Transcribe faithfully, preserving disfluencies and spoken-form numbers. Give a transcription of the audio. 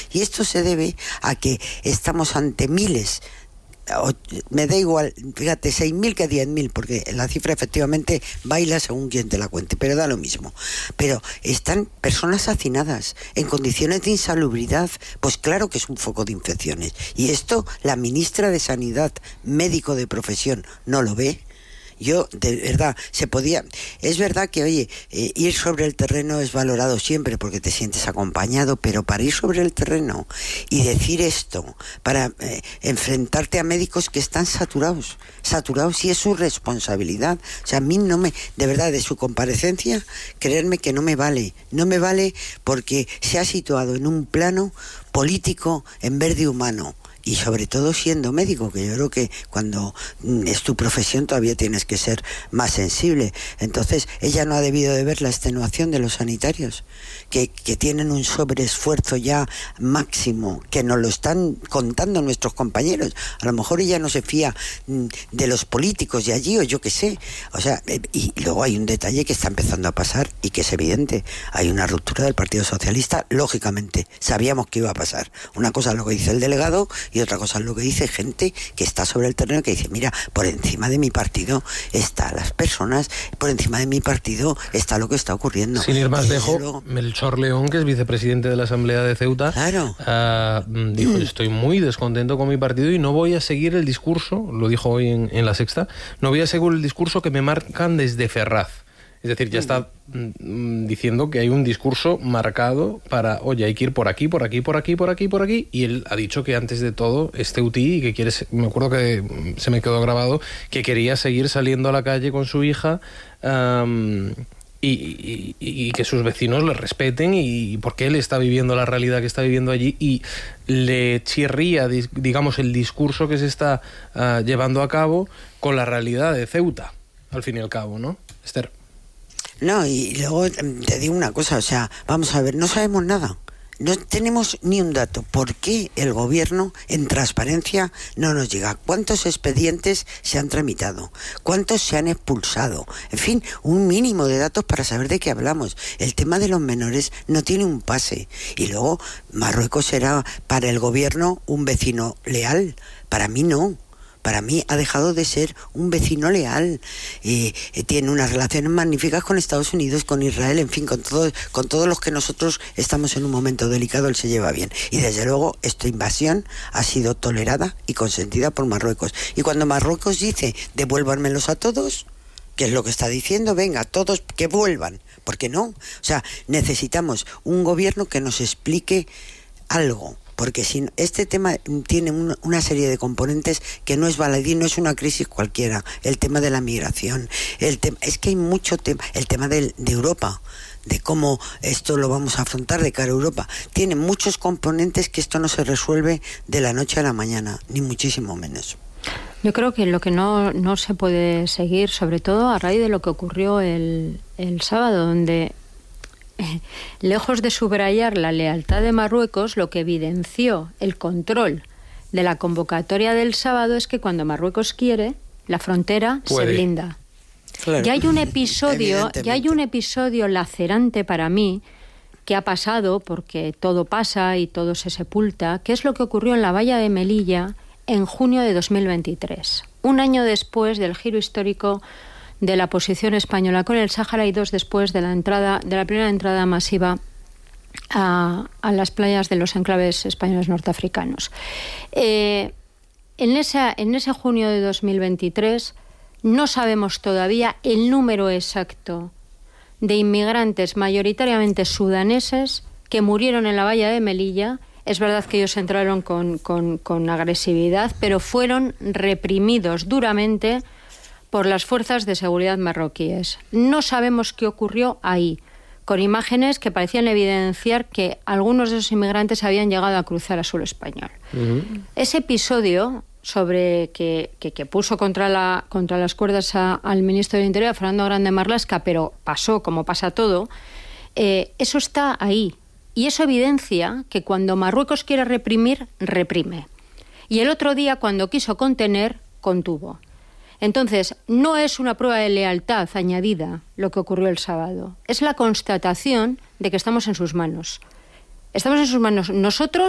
Y esto se debe a que estamos ante miles, me da igual, fíjate, seis mil que diez mil, porque la cifra efectivamente baila según quien te la cuente, pero da lo mismo. Pero están personas hacinadas en condiciones de insalubridad, pues claro que es un foco de infecciones. Y esto la ministra de Sanidad, médico de profesión, no lo ve. Yo, de verdad, se podía... Es verdad que, oye, eh, ir sobre el terreno es valorado siempre porque te sientes acompañado, pero para ir sobre el terreno y decir esto, para eh, enfrentarte a médicos que están saturados, saturados, y es su responsabilidad. O sea, a mí no me... De verdad, de su comparecencia, creerme que no me vale. No me vale porque se ha situado en un plano político en vez de humano. Y sobre todo siendo médico, que yo creo que cuando es tu profesión todavía tienes que ser más sensible. Entonces, ella no ha debido de ver la extenuación de los sanitarios, que, que tienen un sobreesfuerzo ya máximo, que nos lo están contando nuestros compañeros. A lo mejor ella no se fía de los políticos de allí, o yo qué sé. O sea, y luego hay un detalle que está empezando a pasar y que es evidente. Hay una ruptura del Partido Socialista, lógicamente. Sabíamos que iba a pasar. Una cosa es lo que dice el delegado y otra cosa es lo que dice gente que está sobre el terreno, que dice, mira, por encima de mi partido están las personas, por encima de mi partido está lo que está ocurriendo. Sin ir más y lejos, luego... Melchor León, que es vicepresidente de la Asamblea de Ceuta, claro. uh, dijo, estoy muy descontento con mi partido y no voy a seguir el discurso, lo dijo hoy en, en La Sexta, no voy a seguir el discurso que me marcan desde Ferraz. Es decir, ya está mm, diciendo que hay un discurso marcado para, oye, hay que ir por aquí, por aquí, por aquí, por aquí, por aquí. Y él ha dicho que antes de todo es ceutí y que quiere, me acuerdo que se me quedó grabado, que quería seguir saliendo a la calle con su hija um, y, y, y que sus vecinos le respeten, y porque él está viviendo la realidad que está viviendo allí y le chirría, digamos, el discurso que se está uh, llevando a cabo con la realidad de Ceuta, al fin y al cabo, ¿no, Esther? No, y luego te digo una cosa, o sea, vamos a ver, no sabemos nada. No tenemos ni un dato. ¿Por qué el gobierno en transparencia no nos llega? ¿Cuántos expedientes se han tramitado? ¿Cuántos se han expulsado? En fin, un mínimo de datos para saber de qué hablamos. El tema de los menores no tiene un pase. Y luego, Marruecos será para el gobierno un vecino leal. Para mí no. Para mí ha dejado de ser un vecino leal. Eh, eh, tiene unas relaciones magníficas con Estados Unidos, con Israel, en fin, con, todo, con todos los que nosotros estamos en un momento delicado, él se lleva bien. Y desde luego esta invasión ha sido tolerada y consentida por Marruecos. Y cuando Marruecos dice, devuélvanmelos a todos, ¿qué es lo que está diciendo? Venga, todos que vuelvan. ¿Por qué no? O sea, necesitamos un gobierno que nos explique algo. Porque si este tema tiene una, una serie de componentes que no es baladí, no es una crisis cualquiera. El tema de la migración, el tema, es que hay mucho tema, el tema de, de Europa, de cómo esto lo vamos a afrontar de cara a Europa. Tiene muchos componentes que esto no se resuelve de la noche a la mañana, ni muchísimo menos. Yo creo que lo que no, no se puede seguir, sobre todo a raíz de lo que ocurrió el, el sábado, donde... lejos de subrayar la lealtad de Marruecos, lo que evidenció el control de la convocatoria del sábado es que cuando Marruecos quiere, la frontera Puede. se blinda. Claro. Ya hay un episodio, ya hay un episodio lacerante para mí que ha pasado, porque todo pasa y todo se sepulta, que es lo que ocurrió en la valla de Melilla en junio de dos mil veintitrés, un año después del giro histórico de la posición española con el Sáhara y dos después de la entrada, de la primera entrada masiva a, a las playas de los enclaves españoles norteafricanos. Eh, en, esa, en ese junio de dos mil veintitrés no sabemos todavía el número exacto de inmigrantes mayoritariamente sudaneses que murieron en la valla de Melilla. Es verdad que ellos entraron con, con, con agresividad, pero fueron reprimidos duramente por las fuerzas de seguridad marroquíes. No sabemos qué ocurrió ahí, con imágenes que parecían evidenciar que algunos de esos inmigrantes habían llegado a cruzar a suelo español. Uh-huh. Ese episodio sobre que, que, que puso contra, la, contra las cuerdas a, al ministro del Interior, a Fernando Grande Marlaska, pero pasó como pasa todo, eh, eso está ahí. Y eso evidencia que cuando Marruecos quiere reprimir, reprime. Y el otro día, cuando quiso contener, contuvo. Entonces, no es una prueba de lealtad añadida lo que ocurrió el sábado. Es la constatación de que estamos en sus manos. Estamos en sus manos nosotros